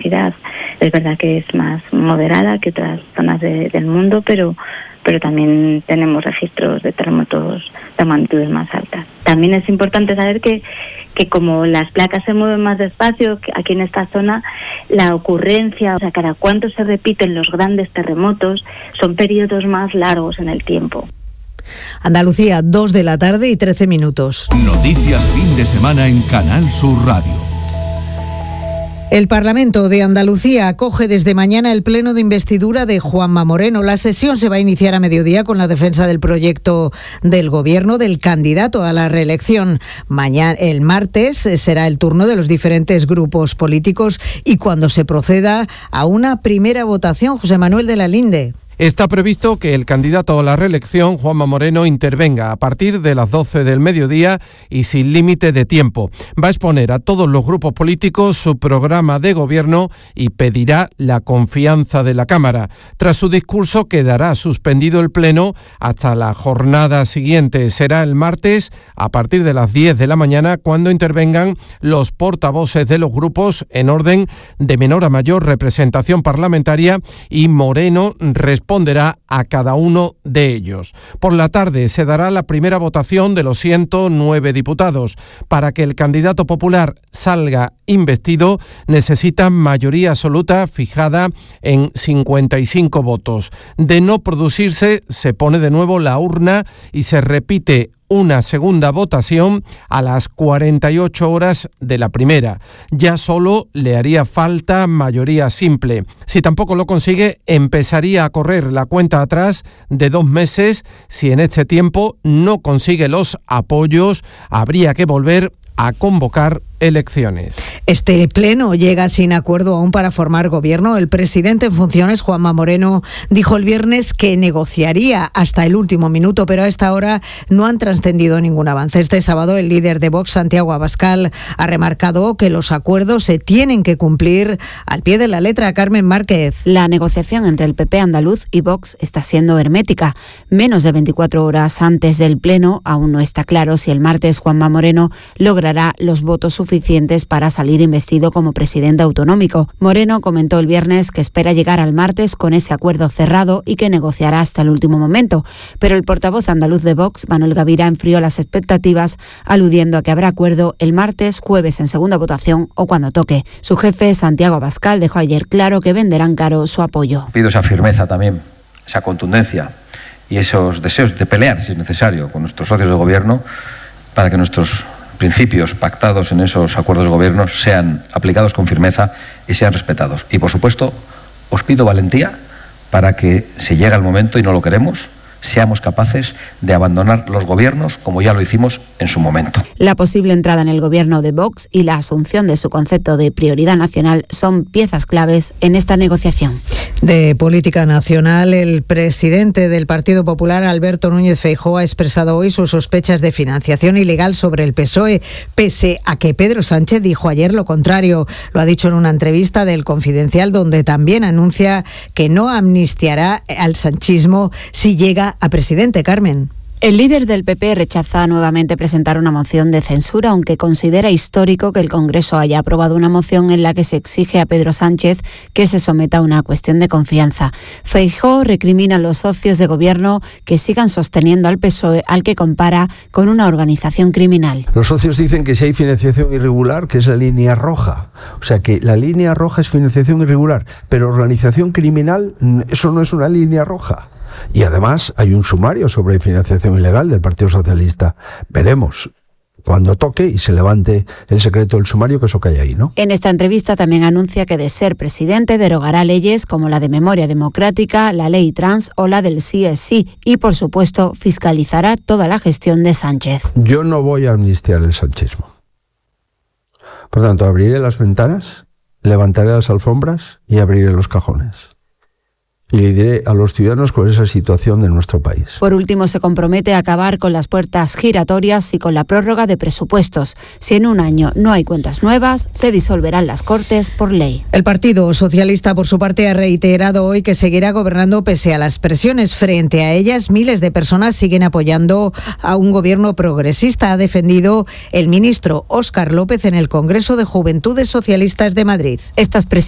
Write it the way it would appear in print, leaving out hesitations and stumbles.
sismicidad es verdad que es más moderada que otras zonas del mundo, pero también tenemos registros de terremotos de magnitudes más altas. También es importante saber que como las placas se mueven más despacio, aquí en esta zona, la ocurrencia, o sea, cada cuánto se repiten los grandes terremotos, son periodos más largos en el tiempo. Andalucía, 2:13 p.m. Noticias fin de semana en Canal Sur Radio. El Parlamento de Andalucía acoge desde mañana el pleno de investidura de Juanma Moreno. La sesión se va a iniciar a mediodía con la defensa del proyecto del Gobierno del candidato a la reelección. El martes será el turno de los diferentes grupos políticos y cuando se proceda a una primera votación. José Manuel de la Linde. Está previsto que el candidato a la reelección, Juanma Moreno, intervenga a partir de las 12 del mediodía y sin límite de tiempo. Va a exponer a todos los grupos políticos su programa de gobierno y pedirá la confianza de la Cámara. Tras su discurso quedará suspendido el pleno hasta la jornada siguiente. Será el martes a partir de las 10 de la mañana cuando intervengan los portavoces de los grupos en orden de menor a mayor representación parlamentaria y Moreno responderá a cada uno de ellos. Por la tarde se dará la primera votación de los 109 diputados. Para que el candidato popular salga investido, necesita mayoría absoluta fijada en 55 votos. De no producirse, se pone de nuevo la urna y se repite una segunda votación a las 48 horas de la primera. Ya solo le haría falta mayoría simple. Si tampoco lo consigue, empezaría a correr la cuenta atrás de 2 meses. Si en este tiempo no consigue los apoyos, habría que volver a convocar elecciones. Este pleno llega sin acuerdo aún para formar gobierno. El presidente en funciones, Juanma Moreno, dijo el viernes que negociaría hasta el último minuto, pero a esta hora no han trascendido ningún avance. Este sábado el líder de Vox, Santiago Abascal, ha remarcado que los acuerdos se tienen que cumplir al pie de la letra. Carmen Márquez. La negociación entre el PP andaluz y Vox está siendo hermética. Menos de 24 horas antes del pleno, aún no está claro si el martes Juanma Moreno logrará los votos suficientes para salir investido como presidente autonómico. Moreno comentó el viernes que espera llegar al martes con ese acuerdo cerrado y que negociará hasta el último momento. Pero el portavoz andaluz de Vox, Manuel Gavira, enfrió las expectativas, aludiendo a que habrá acuerdo el martes, jueves en segunda votación o cuando toque. Su jefe, Santiago Abascal, dejó ayer claro que venderán caro su apoyo. Pido esa firmeza también, esa contundencia y esos deseos de pelear, si es necesario, con nuestros socios de gobierno para que nuestros principios pactados en esos acuerdos de gobierno sean aplicados con firmeza y sean respetados. Y, por supuesto, os pido valentía para que, si llega el momento y no lo queremos, seamos capaces de abandonar los gobiernos como ya lo hicimos en su momento. La posible entrada en el gobierno de Vox y la asunción de su concepto de prioridad nacional son piezas claves en esta negociación. De política nacional, el presidente del Partido Popular, Alberto Núñez Feijóo, ha expresado hoy sus sospechas de financiación ilegal sobre el PSOE, pese a que Pedro Sánchez dijo ayer lo contrario. Lo ha dicho en una entrevista del Confidencial, donde también anuncia que no amnistiará al sanchismo si llega a presidente. Carmen. El líder del PP rechaza nuevamente presentar una moción de censura, aunque considera histórico que el Congreso haya aprobado una moción en la que se exige a Pedro Sánchez que se someta a una cuestión de confianza. Feijóo recrimina a los socios de gobierno que sigan sosteniendo al PSOE, al que compara con una organización criminal. Los socios dicen que si hay financiación irregular, que es la línea roja. O sea, que la línea roja es financiación irregular, pero organización criminal, eso no es una línea roja. Y además hay un sumario sobre financiación ilegal del Partido Socialista. Veremos cuando toque y se levante el secreto del sumario, que eso que hay ahí, ¿no? En esta entrevista también anuncia que de ser presidente derogará leyes como la de memoria democrática, la ley trans o la del sí es sí y, por supuesto, fiscalizará toda la gestión de Sánchez. Yo no voy a amnistiar el sanchismo. Por tanto, abriré las ventanas, levantaré las alfombras y abriré los cajones. Y le diré a los ciudadanos cuál es la situación de nuestro país. Por último, se compromete a acabar con las puertas giratorias y con la prórroga de presupuestos. Si en un año no hay cuentas nuevas, se disolverán las Cortes por ley. El Partido Socialista, por su parte, ha reiterado hoy que seguirá gobernando pese a las presiones. Frente a ellas, miles de personas siguen apoyando a un gobierno progresista. Ha defendido el ministro Óscar López en el Congreso de Juventudes Socialistas de Madrid. Estas presiones